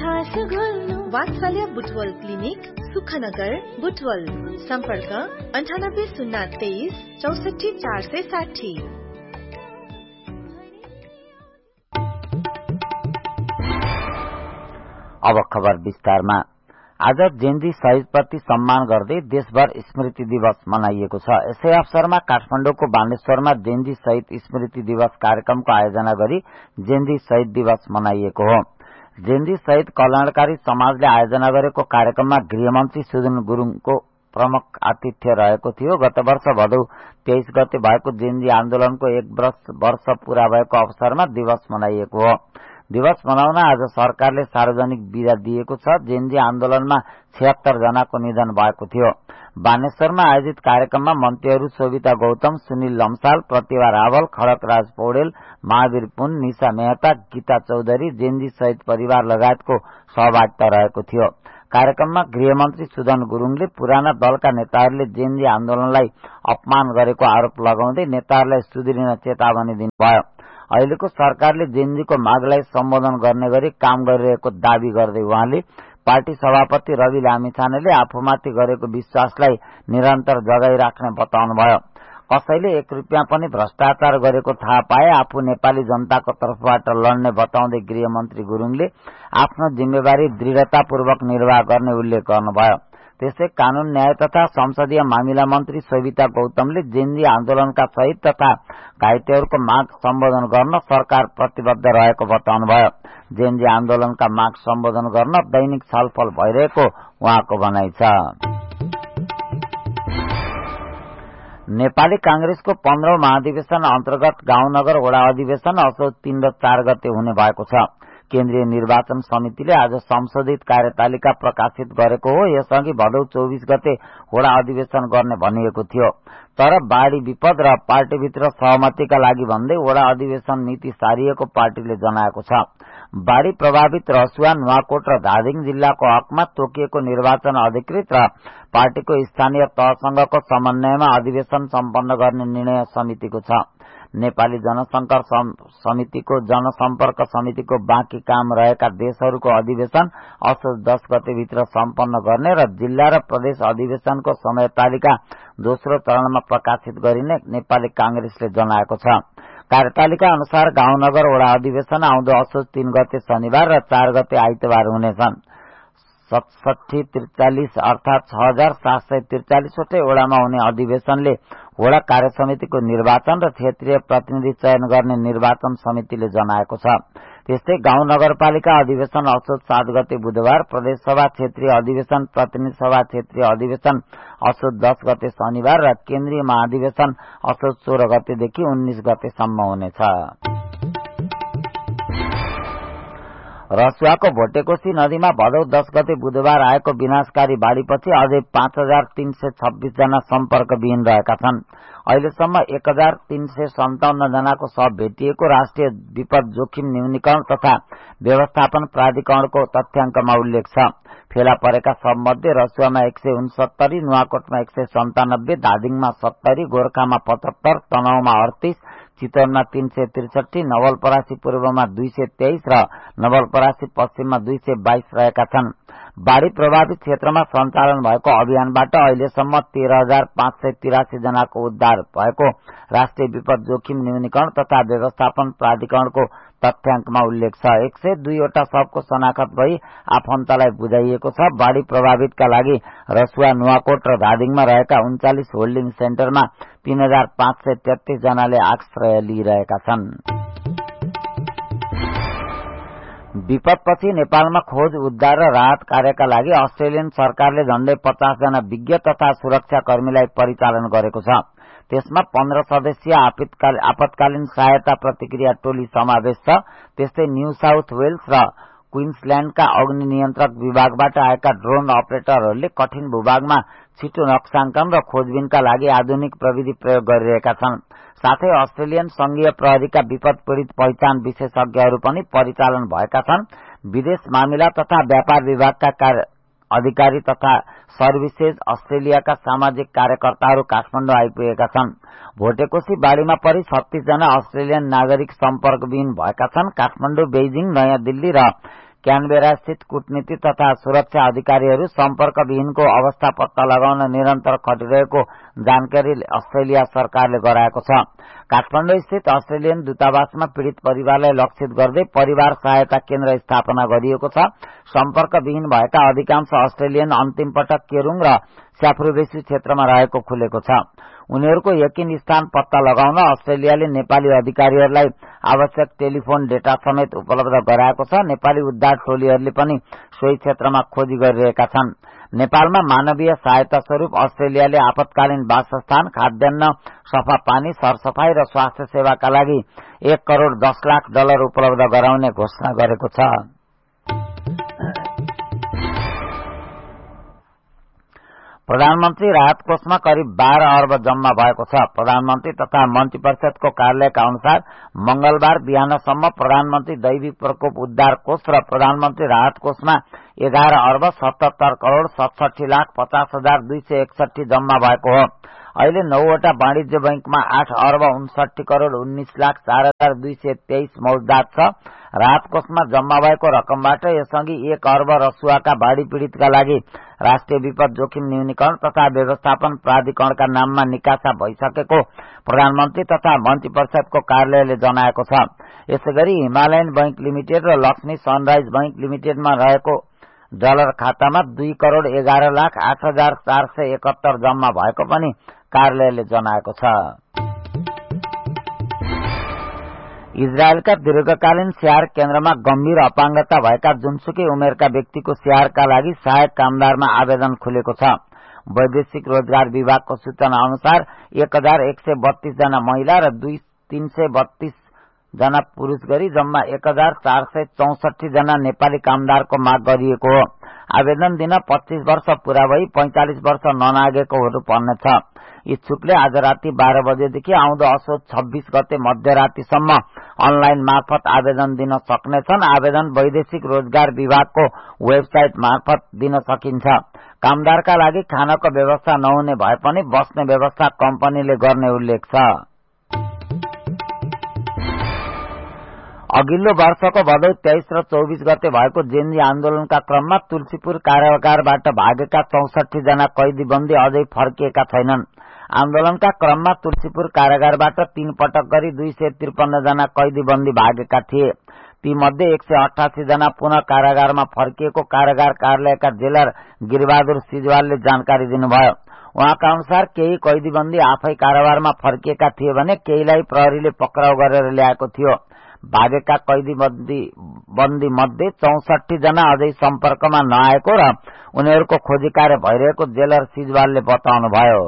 वात्सल्य बुटवल क्लिनिक सुखनगर बुटवल सम्पर्क 980323 64460। अब खबर विस्तारमा। आज जेन्जी शहीदप्रति सम्मान गर्दै देशभर स्मृति दिवस मनाइएको छ। यसै अवसरमा काठमाडौँको बानेश्वरमा जेन्जी शहीद स्मृति दिवस कार्यक्रमको आयोजना गरी जेन्जी शहीद दिवस मनाइएको हो। जेन्जी शहीद कल्याणकारी समाजले आयोजना गरेको कार्यक्रममा गृहमन्त्री सुदन गुरूङको प्रमुख आतिथ्य रहेको थियो। गत वर्ष भदौ 23 गते भएको जेन्जी आन्दोलनको 1 वर्ष पूरा भएको अवसरमा दिवस मनाइएको हो। दिवस मनाउन आज सरकारले सार्वजनिक बिदा दिएको छ। जेन्जी आन्दोलनमा 76 जनाको निधन भएको थियो। बानेश्वरमा आयोजित कार्यक्रममा मन्त्रीहरू शोभिता गौतम, सुनिल लम्साल, प्रतिभा रावल, खडकराज पौडेल, महावीर पुन, निशा मेहता, गीता चौधरी, जेन्जी शहीद परिवार लगायतको सहभागिता रहेको थियो। कार्यक्रममा गृहमन्त्री सुदन गुरूङले पुराना दलका नेताहरूले जेन्जी आन्दोलनलाई अपमान गरेको आरोप लगाउँदै नेताहरूलाई सुध्रिन चेतावनी दिनुभयो। अहिलेको सरकारले जेन्जीको मागलाई सम्बोधन गर्ने गरी काम गरिरहेको दावी गर्दै उहाँले पार्टी सभापति रवि लामिछानेले आफूमाथि गरेको विश्वासलाई निरन्तर जगाइराख्ने बताउनुभयो। कसैले 1 रुपियाँ पनि भ्रष्टाचार गरेको थाहा पाए आफू नेपाली जनताको तर्फबाट लड्ने बताउँदै गृहमन्त्री गुरूङले आफ्नो जिम्मेवारी दृढतापूर्वक निर्वाह गर्ने उल्लेख गर्नुभयो। त्यसै कानून न्याय तथा संसदीय मामिला मन्त्री शोभिता गौतमले जेन्जी आन्दोलनका शहीद तथा घाइतेहरूको माग सम्बोधन गर्न सरकार प्रतिबद्ध रहेको बताउनुभयो। जेन्जी आन्दोलनका माग सम्बोधन गर्न दैनिक छलफल भइरहेको उहाँको भनाइ छ। नेपाली कांग्रेसको 15औं महाधिवेशन अन्तर्गत गाउँनगर वडा अधिवेशन असोज 3 र 4 गते हुने भएको छ। केन्द्रीय निर्वाचन समितिले आज संशोधित कार्यतालिका प्रकाशित गरेको हो। यसअघि भदौ 24 गते वडा अधिवेशन गर्ने भनिएको थियो। तर बाढ़ी विपद र पार्टीभित्र सहमतिका लागि भन्दै वडा अधिवेशन मिति सारिएको पार्टीले जनाएको छ। बाढ़ी प्रभावित रसुवा, नुवाकोट र धादिङ जिल्लाको हकमा तोकिएको निर्वाचन अधिकृत र पार्टीको स्थानीय तहसँगको समन्वयमा अधिवेशन सम्पन्न गर्ने निर्णय समितिको छ। नेपाली जनसम्पर्क समितिको बाँकी काम रहेका देशहरूको अधिवेशन असोज 10 गते भित्र सम्पन्न गर्ने र जिल्ला र प्रदेश अधिवेशनको समय तालिका दोस्रो चरणमा प्रकाशित गरिने नेपाली कांग्रेसले जनाएको छ। कार्यतालिका अनुसार गाउँनगर वडा अधिवेशन आउँदो असोज 3 गते शनिबार र 4 गते आइतबार हुनेछन्। 6743 अर्थात 6743 वटै वडामा हुने अधिवेशनले वडा कार्य समितिको निर्वाचन र क्षेत्रीय प्रतिनिधि चयन गर्ने निर्वाचन समितिले जनाएको छ। त्यस्तै गाउँ नगरपालिका अधिवेशन असोज 7 गते बुधबार, प्रदेश सभा क्षेत्रीय अधिवेशन, प्रतिनिधि सभा क्षेत्रीय अधिवेशन असोज 10 गते शनिबार र केन्द्रीय महाधिवेशन असोज 16 गतेदेखि 19 गतेसम्म हुनेछ। रसुवाको भोटेकोशी नदीमा भदौ 10 गते बुधबार आएको विनाशकारी बाढ़ीपछि अझै 5326 जना सम्पर्कविहीन रहेका छन्। अहिलेसम्म 1357 जनाको शव भेटिएको राष्ट्रिय विपद जोखिम न्यूनीकरण तथा व्यवस्थापन प्राधिकरणको तथ्याङ्कमा उल्लेख छ। फेला परेका शवमध्ये रसुवामा 169, नुवाकोटमा 197, धादिङमा 70, गोर्खामा 75, तनहुमा 38, चितवनमा 363, नवलपरासी पूर्वमा 223 र नवलपरासी पश्चिममा 222 रहेका छन्। बाढ़ी प्रभावित क्षेत्रमा सञ्चालन भएको अभियानबाट अहिलेसम्म 13583 जनाको उद्धार भएको राष्ट्रिय विपद जोखिम न्यूनीकरण तथा व्यवस्थापन प्राधिकरणको तथ्याङ्कमा उल्लेख छ। 102 वटा शवको शनाखत भई आफन्तलाई बुझाइएको छ। बाढ़ी प्रभावितका लागि रसुवा, नुवाकोट र धादिङमा रहेका 39 होल्डिङ सेन्टरमा 3533 जनाले आश्रय लिइरहेका छन्। विपदपछि नेपालमा खोज, उद्धार र राहत कार्यका लागि अस्ट्रेलियन सरकारले झण्डै 50 जना विज्ञ तथा सुरक्षाकर्मीलाई परिचालन गरेको छ। त्यसमा 15 सदस्यीय आपतकालीन सहायता प्रतिक्रिया टोली समावेश छ। त्यस्तै न्यू साउथ वेल्स र क्वीन्सल्याण्डका अग्नि नियन्त्रक विभागबाट आएका ड्रोन अपरेटरहरूले कठिन भूभागमा छिटो नक्साङ्कन र खोजबिनका लागि आधुनिक प्रविधि प्रयोग गरिरहेका छन्। साथै अस्ट्रेलियन संघीय प्रहरीका विपद पीड़ित पहिचान विशेषज्ञहरू पनि परिचालन भएका छन्। विदेश मामिला तथा व्यापार विभागका अधिकारी तथा सर्भिसेज अस्ट्रेलियाका सामाजिक कार्यकर्ताहरू काठमाडौँ आइपुगेका छन्। भोटेकोशी बाढ़ीमा परि 36 जना अस्ट्रेलियन नागरिक सम्पर्कविहीन भएका छन्। काठमाडौँ, बेइजिङ, नयाँ दिल्ली र क्यानबेरा स्थित कूटनीति तथा सुरक्षा अधिकारीहरू सम्पर्कविहीनको अवस्था पत्ता लगाउन निरन्तर खटिरहेको जानकारी अस्ट्रेलिया सरकारले गराएको छ। काठमाडौँ स्थित अस्ट्रेलियन दूतावासमा पीड़ित परिवारलाई लक्षित गर्दै परिवार सहायता केन्द्र स्थापना गरिएको छ। सम्पर्कविहीन भएका अधिकांश अस्ट्रेलियन अन्तिम पटक केरुङ र स्याफ्रुबेसी क्षेत्रमा रहेको खुलेको छ। उनीहरूको यकिन स्थान पत्ता लगाउन अस्ट्रेलियाले नेपाली अधिकारीहरूलाई आवश्यक टेलिफोन डेटा समेत उपलब्ध गराएको छ। नेपाली उद्धार टोलीहरूले पनि सोही क्षेत्रमा खोजी गरिरहेका छन्। नेपालमा मानवीय सहायता स्वरूप अस्ट्रेलियाले आपतकालीन वासस्थान, खाद्यान्न, सफा पानी, सरसफाई र स्वास्थ्य सेवाका लागि $1 करोड़ 10 लाख उपलब्ध गराउने घोषणा गरेको छ। प्रधानमन्त्री राहत कोषमा करिब 12 अर्ब जम्मा भएको छ। प्रधानमन्त्री तथा मन्त्री परिषदको कार्यालयका अनुसार मंगलबार बिहानसम्म प्रधानमन्त्री दैवी प्रकोप उद्धार कोष र प्रधानमन्त्री राहत कोषमा 11 अर्ब 77 करोड़ 67 लाख 50 हजार 261 जम्मा भएको हो। अहिले 9 वटा वाणिज्य बैंकमा 8 अर्ब 59 करोड़ 19 लाख 4 हजार 223 मौजदात छ। राहत कोषमा जम्मा भएको रकमबाट यसअघि 1 अर्ब रसुवाका बाढ़ी पीड़ितका लागि राष्ट्रिय विपद जोखिम न्यूनीकरण तथा व्यवस्थापन प्राधिकरणका नाममा निकासा भइसकेको प्रधानमन्त्री तथा मन्त्री परिषदको कार्यालयले जनाएको छ। यसैगरी हिमालयन बैंक लिमिटेड र लक्ष्मी सनराइज बैंक लिमिटेडमा रहेको डलर खातामा 2 करोड़ 11 लाख 8 हजार 471 जम्मा भएको पनि कार्यालयले जनाएको छ। इजरायलका दीर्घकालीन स्याहार केन्द्रमा गम्भीर अपाङ्गता भएका जुनसुकै उमेरका व्यक्तिको स्याहारका लागि सहायक कामदारमा आवेदन खुलेको छ। वैदेशिक रोजगार विभागको सूचना अनुसार 1132 जना महिला र 332 जना पुरुष गरी जम्मा 1464 जना नेपाली कामदारको माग गरिएको हो। आवेदन दिन 25 वर्ष पूरा भई 45 वर्ष ननागेको हुनुपर्नेछ। इच्छुकले आज राति 12 बजेदेखि आउँदो असोज 26 गते मध्यरातिसम्म अनलाइन मार्फत आवेदन दिन सक्नेछन्। आवेदन वैदेशिक रोजगार विभागको वेबसाइट मार्फत दिन सकिन्छ। कामदारका लागि खानको व्यवस्था नहुने भए पनि बस्ने व्यवस्था कम्पनीले गर्ने उल्लेख छ। अघिल्लो वर्षको भदौ 23 र 24 गते भएको जेनजी आन्दोलनका क्रममा तुलसीपुर कारागारबाट भागेका 64 जना कैदीबन्दी अझै फर्किएका छैनन्। आन्दोलनका क्रममा तुलसीपुर कारागारबाट 3 पटक गरी 253 जना कैदीबन्दी भागेका थिए। तीमध्ये 188 जना पुनः कारागारमा फर्किएको कारागार कार्यालयका जेलर गिरबहादुर सिजवालले जानकारी दिनुभयो। उहाँका अनुसार केही कैदीबन्दी आफै कारागारमा फर्किएका थिए भने केहीलाई प्रहरीले पक्राउ गरेर ल्याएको थियो। भागेका कैदीबन्दी मध्ये 64 जना अझै सम्पर्कमा नआएको र उनीहरूको खोजी कार्य भइरहेको जेलर सिजवालले बताउनुभयो।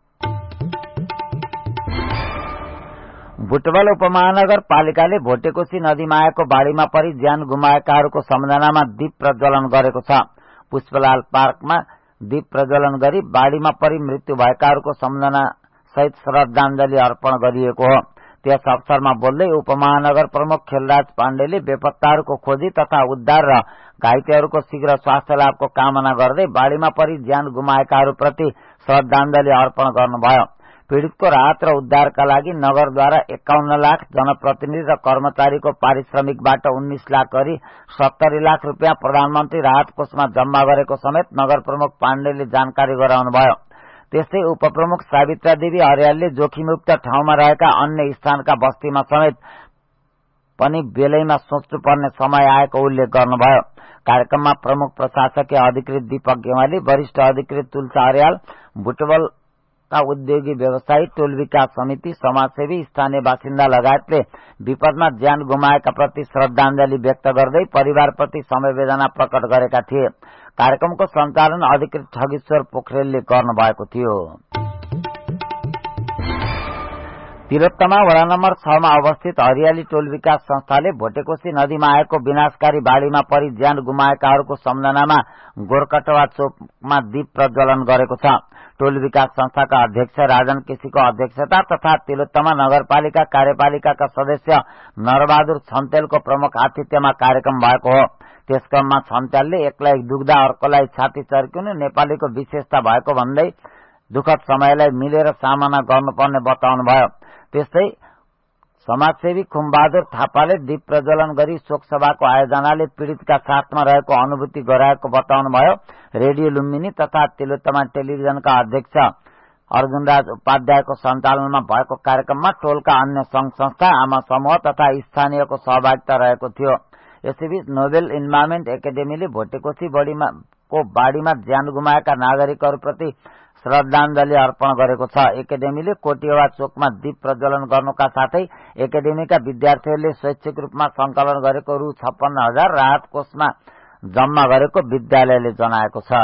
बुटवल उपमहानगरपालिकाले भोटेकोशी नदीमा आएको बाढ़ीमा परि ज्यान गुमाएकाहरूको सम्झनामा दीप प्रज्वलन गरेको छ। पुष्पलाल पार्कमा दीप प्रज्वलन गरी बाढ़ीमा परि मृत्यु भएकाहरूको सम्झना सहित श्रद्धाञ्जली अर्पण गरिएको हो। त्यस अवसरमा बोल्दै उपमहानगर प्रमुख खेलराज पाण्डेले बेपत्ताहरूको खोजी तथा उद्धार र घाइतेहरूको शीघ्र स्वास्थ्य लाभको कामना गर्दै बाढ़ीमा परि ज्यान गुमाएकाहरूप्रति श्रद्धाञ्जली अर्पण गर्नुभयो। पीड़ितको राहत र उद्धारका लागि नगरद्वारा 51 लाख, जनप्रतिनिधि र कर्मचारीको पारिश्रमिकबाट 19 लाख गरी 70 लाख रुपियाँ प्रधानमन्त्री राहत कोषमा जम्मा गरेको समेत नगर प्रमुख पाण्डेले जानकारी गराउनुभयो। त्यस्तै उपप्रमुख सावित्रा देवी अर्यालले जोखिमयुक्त ठाउँमा रहेका अन्य स्थानका बस्तीमा समेत पनि बेलैमा सोच्नुपर्ने समय आएको उल्लेख गर्नुभयो। कार्यक्रममा प्रमुख प्रशासकीय अधिकृत दीपक गेवाली, वरिष्ठ अधिकृत तुलसा अर्याल, बुटवलका उद्योगी व्यवसायी, टोल विकास समिति, समाजसेवी, स्थानीय बासिन्दा लगायतले विपदमा ज्यान गुमाएका प्रति श्रद्धाञ्जली व्यक्त गर्दै परिवारप्रति समवेदना प्रकट गरेका थिए। कार्यक्रमको सञ्चालन अधिकृत ठगेश्वर पोखरेलले गर्नुभएको थियो। तिलोत्तमा वडा नम्बर 6 मा अवस्थित हरियाली टोल विकास संस्थाले भोटेकोशी नदीमा आएको विनाशकारी बाढ़ीमा परि ज्यान गुमाएकाहरूको सम्झनामा गोरकटवा चोकमा दीप प्रज्वलन गरेको छ। टोल विकास संस्थाका अध्यक्ष राजन केसीको अध्यक्षता तथा तिलोत्तमा नगरपालिका कार्यपालिकाका सदस्य नरबहादुर छन्तेलको प्रमुख आतिथ्यमा कार्यक्रम भएको हो। त्यस क्रममा छन्तेलले एकलाई दुख्दा अर्कोलाई छाती चर्किनु नेपालीको विशेषता भएको भन्दै दुःखद समयलाई मिलेर सामना गर्नुपर्ने बताउनुभयो। त्यस्तै समाजसेवी खुमबहादुर थापाले दीप प्रज्वलन गरी शोकसभाको आयोजनाले पीड़ितका साथमा रहेको अनुभूति गराएको बताउनुभयो। रेडियो लुम्बिनी तथा तिलोत्तमा टेलिभिजनका अध्यक्ष अर्जुनराज उपाध्यायको सञ्चालनमा भएको कार्यक्रममा टोलका अन्य संघ संस्था, आमा समूह तथा स्थानीयको सहभागिता रहेको थियो। यसैबीच नोबेल इन्भाइरोमेन्ट एकाडेमीले भोटेकोशी बाढ़ीमा ज्यान गुमाएका नागरिकहरूप्रति श्रद्धाञ्जली अर्पण गरेको छ। एकाडेमीले कोटियावा चोकमा दीप प्रज्वलन गर्नुका साथै एकाडेमीका विद्यार्थीहरूले स्वैच्छिक रूपमा संकलन गरेको रु 56,000 राहत कोषमा जम्मा गरेको विद्यालयले जनाएको छ।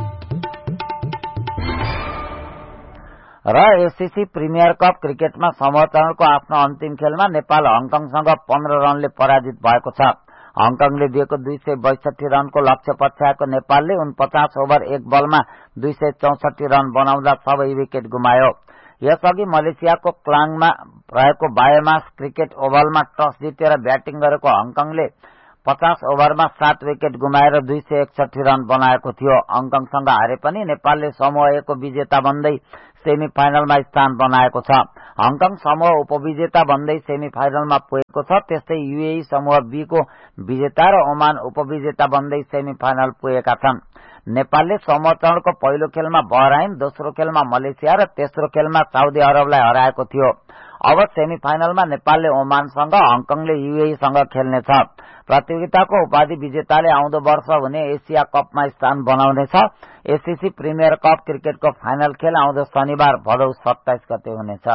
र एससीसी प्रिमियर कप क्रिकेटमा समूह चरणको आफ्नो अन्तिम खेलमा नेपाल हङकङसँग 15 रनले पराजित भएको छ। हङकङले दिएको 262 रनको लक्ष्य पछ्याएको नेपालले 49 ओभर 1 बलमा 264 रन बनाउँदा सबै विकेट गुमायो। यसअघि मलेसियाको क्लाङमा रहेको बायोमास क्रिकेट ओभलमा टस जितेर ब्याटिङ गरेको हङकङले 50 ओभरमा 7 विकेट गुमाएर 261 रन बनाएको थियो। हङकङसँग हारे पनि नेपालले समूह A को विजेता बन्दै सेमी फाइनलमा स्थान बनाएको छ। हङकङ समूह उपविजेता बन्दै सेमी फाइनलमा पुगेको छ। त्यस्तै यूएई समूह B को विजेता र ओमान उपविजेता बन्दै सेमी फाइनल पुगेका छन्। नेपालले समूह चरणको पहिलो खेलमा बहराइन, दोस्रो खेलमा मलेसिया र तेस्रो खेलमा साउदी अरबलाई हराएको थियो। अब सेमी फाइनलमा नेपालले ओमानसँग, हङकङले यूएईसँग खेल्नेछ। प्रतियोगिताको उपाधि विजेताले आउँदो वर्ष हुने एसिया कपमा स्थान बनाउनेछ। एससीसी प्रिमियर कप क्रिकेटको फाइनल खेल आउँदो शनिबार भदौ 27 गते हुनेछ।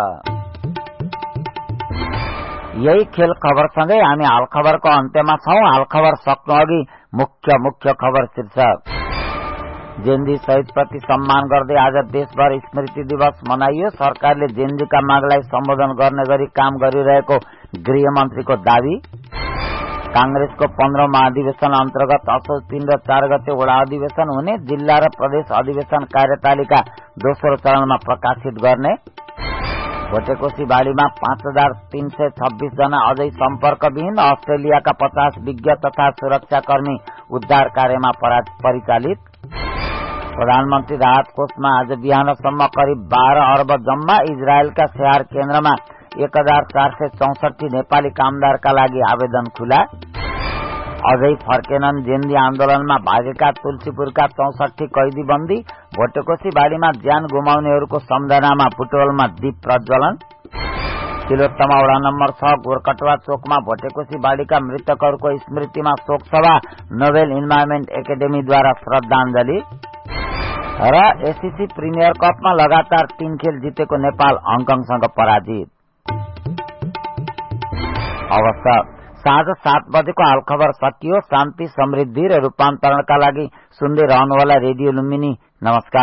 यही खेल खबरसँगै हामी हाल खबरको अन्त्यमा छौं। हाल खबर सक्नु अघि मुख्य खबर शीर्षक। जेनजी शहीदप्रति सम्मान गर्दै आज देशभर स्मृति दिवस मनाइयो। सरकारले जेनजीका मागलाई सम्बोधन गर्ने गरी काम गरिरहेको गृहमन्त्रीको दावी। कांग्रेसको 15औं महाधिवेशन अन्तर्गत असोज 3 र 4 गते वडा अधिवेशन हुने। जिल्ला र प्रदेश अधिवेशन कार्यतालिका दोस्रो चरणमा प्रकाशित गर्ने। भोटेकोशी बाढ़ीमा 5,326 जना अझै सम्पर्कविहीन। अस्ट्रेलियाका 50 विज्ञ तथा सुरक्षाकर्मी उद्धार कार्यमा परिचालित। प्रधानमन्त्री राहत कोषमा आज बिहानसम्म करिब 12 अर्ब जम्मा। इजरायलका स्याहार केन्द्रमा 1,464 नेपाली कामदारका लागि आवेदन खुला। अझै फर्केनन् जेन्जी आन्दोलनमा भागेका तुलसीपुरका 64 कैदी बन्दी। भोटेकोशी बाढ़ीमा ज्यान गुमाउनेहरूको सम्झनामा बुटवलमा दीप प्रज्वलन। तिलोत्तमा वडा नम्बर 6 गोरकटवा चोकमा भोटेकोशी बाढ़ीका मृतकहरूको स्मृतिमा शोकसभा। नोबेल इन्भाइरोमेन्ट एकाडेमीद्वारा श्रद्धाञ्जली। र एससीसी प्रिमियर कपमा लगातार 3 खेल जितेको नेपाल हङकङसँग पराजित। अवस्था साँझ 7 बजेको हाल खबर सकियो। शान्ति, समृद्धि र रूपान्तरणका लागि सुन्दै रहनुहोला रेडियो लुम्बिनी। नमस्कार।